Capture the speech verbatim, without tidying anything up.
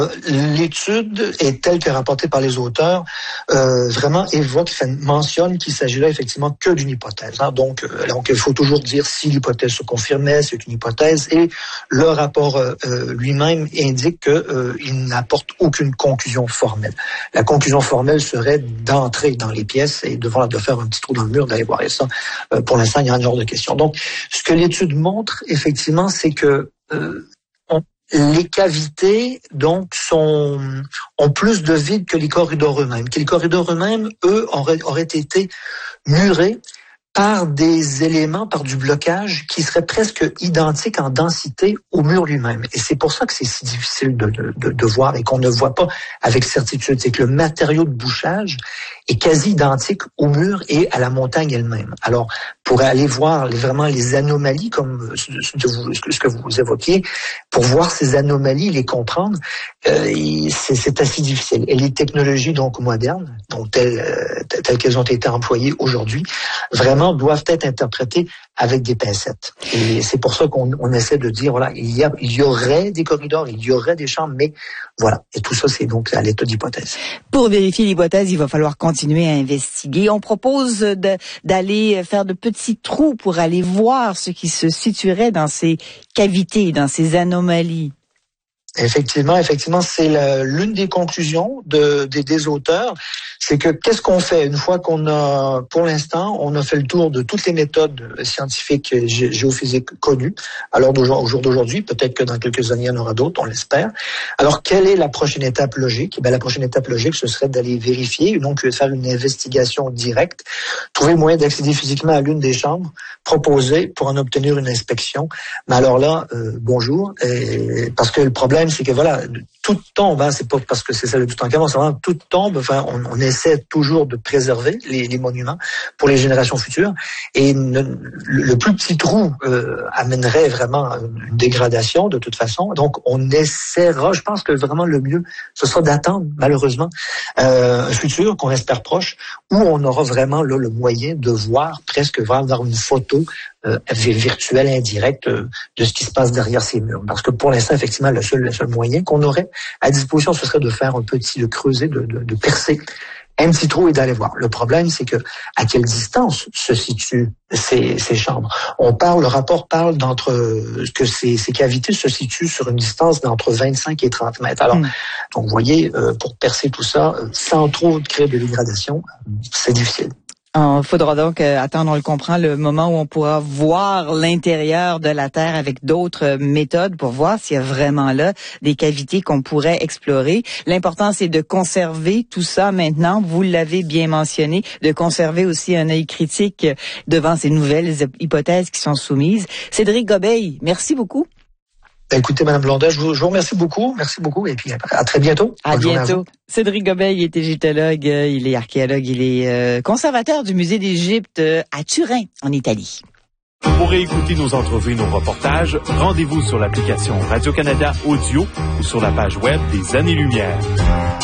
L'étude est telle que rapportée par les auteurs, euh, vraiment évoque, fait, mentionne qu'il s'agit là effectivement que d'une hypothèse. Hein. Donc, euh, donc, il faut toujours dire si l'hypothèse se confirmait, c'est une hypothèse, et le rapport euh, lui-même indique qu'il euh, n'apporte aucune conclusion formelle. La conclusion formelle serait d'entrer dans les pièces et devant de faire un petit trou dans le mur, d'aller voir. Et ça, euh, pour l'instant, il y a un genre de question. Donc, ce que l'étude montre, effectivement, c'est que euh, on, les cavités, donc, sont, ont plus de vide que les corridors eux-mêmes. Que les corridors eux-mêmes, eux, auraient, auraient été murés par des éléments, par du blocage qui serait presque identique en densité au mur lui-même. Et c'est pour ça que c'est si difficile de, de, de, de voir et qu'on ne voit pas avec certitude. C'est que le matériau de bouchage est quasi identique au mur et à la montagne elle-même. Alors, pour aller voir les, vraiment les anomalies, comme ce, ce, ce que vous évoquiez, pour voir ces anomalies, les comprendre, euh, c'est, c'est assez difficile. Et les technologies donc modernes, donc telles, telles qu'elles ont été employées aujourd'hui, vraiment doivent être interprétées avec des pincettes. Et c'est pour ça qu'on on essaie de dire, voilà, il y, a, il y aurait des corridors, il y aurait des chambres, mais voilà. Et tout ça, c'est donc à l'état d'hypothèse. Pour vérifier l'hypothèse, il va falloir continuer à investiguer. On propose de, d'aller faire de petits trous pour aller voir ce qui se situerait dans ces cavités, dans ces anomalies. Effectivement, effectivement, c'est la, l'une des conclusions de, des, des auteurs, c'est que qu'est-ce qu'on fait une fois qu'on a, pour l'instant, on a fait le tour de toutes les méthodes scientifiques gé- géophysiques connues. Alors au jour d'aujourd'hui, peut-être que dans quelques années il y en aura d'autres, on l'espère. Alors quelle est la prochaine étape logique? Ben, la prochaine étape logique, ce serait d'aller vérifier, donc faire une investigation directe, trouver le moyen d'accéder physiquement à l'une des chambres, proposer pour en obtenir une inspection. Mais alors là, euh, bonjour, et, parce que le problème c'est que voilà, tout tombe, hein, c'est pas parce que c'est celle de Toutankhamon, c'est vraiment tout tombe. Enfin, on, on essaie toujours de préserver les, les monuments pour les générations futures. Et ne, le, le plus petit trou euh, amènerait vraiment une dégradation de toute façon. Donc, on essaiera. Je pense que vraiment le mieux, ce sera d'attendre, malheureusement, euh, un futur qu'on espère proche, où on aura vraiment là le moyen de voir presque voir une photo euh, virtuelle indirecte euh, de ce qui se passe derrière ces murs. Parce que pour l'instant, effectivement, le seul, le seul moyen qu'on aurait à disposition, ce serait de faire un petit, de creuser, de, de, de percer un petit trou et d'aller voir. Le problème, c'est que à quelle distance se situent ces, ces chambres? On parle, le rapport parle d'entre que ces, ces cavités se situent sur une distance d'entre vingt-cinq et trente mètres. Alors, mmh. donc, vous voyez, euh, pour percer tout ça, sans trop créer de dégradation, c'est difficile. Il faudra donc euh, attendre, on le comprend, le moment où on pourra voir l'intérieur de la Terre avec d'autres méthodes pour voir s'il y a vraiment là des cavités qu'on pourrait explorer. L'important, c'est de conserver tout ça maintenant. Vous l'avez bien mentionné, de conserver aussi un œil critique devant ces nouvelles hypothèses qui sont soumises. Cédric Gobeil, merci beaucoup. Écoutez, Madame Blondet, je vous, je vous remercie beaucoup. Merci beaucoup. Et puis, à très bientôt. À Bonne bientôt. À Cédric Gobeil est égyptologue, il est archéologue, il est euh, conservateur du musée d'Égypte euh, à Turin, en Italie. Pour écouter nos entrevues et nos reportages, rendez-vous sur l'application Radio-Canada Audio ou sur la page web des Années-Lumière.